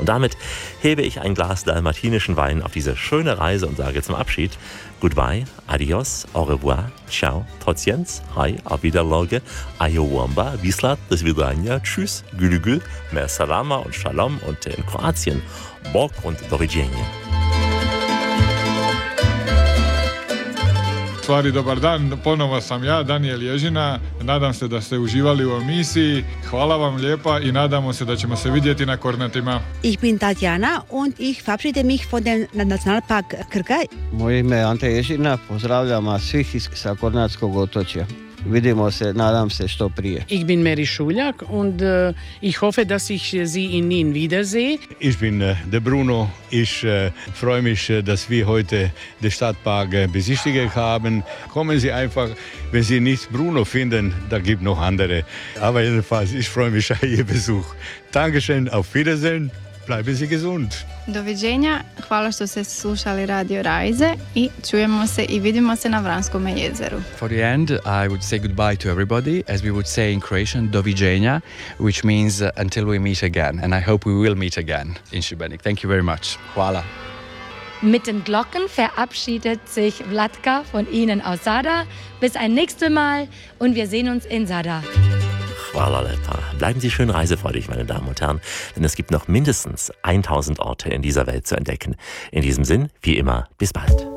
Und damit hebe ich ein Glas dalmatinischen Wein auf diese schöne Reise und sage zum Abschied Goodbye, adios, au revoir, ciao, trotziens, hi, auf Wiederlage, ayowamba, Wislat, das Vidania, tschüss, gülügül, mer salama und shalom und in Kroatien, bok und doviđenja. Stvari, dobar dan, ponovo sam ja, Daniel Ježina. Nadam se da ste uživali u emisiji. Hvala vam lijepa i nadamo se da ćemo se vidjeti na Kornatima. Ich bin Tatjana und ich verabschiede mich von dem Nationalpark Krka. Moje ime je Ante Ježina, pozdravljam svih sa Kornatskog otočja. Vidimo se, nadam se, što prije. Ich bin Mary Schuljak und ich hoffe, dass ich Sie in Wien wiedersehe. Ich bin der Bruno. Ich freue mich, dass wir heute den Stadtpark besichtigt haben. Kommen Sie einfach, wenn Sie nicht Bruno finden, da gibt noch andere. Aber jedenfalls, ich freue mich auf Ihr Besuch. Dankeschön, auf Wiedersehen. Bleiben Sie gesund. Doviđenja, hvala što ste slušali Radio Rajze i čujemo se i vidimo se na Vranskom jezeru. For the end, I would say goodbye to everybody, as we would say in Croatian, doviđenja, which means until we meet again. And I hope we will meet again in Šibenik. Thank you very much. Hvala. Mit den Glocken verabschiedet sich Vlatka von Ihnen aus Sada. Bis ein nächstes Mal und wir sehen uns in Sada. Hvala lepa. Bleiben Sie schön reisefreudig, meine Damen und Herren, denn es gibt noch mindestens 1000 Orte in dieser Welt zu entdecken. In diesem Sinn, wie immer, bis bald.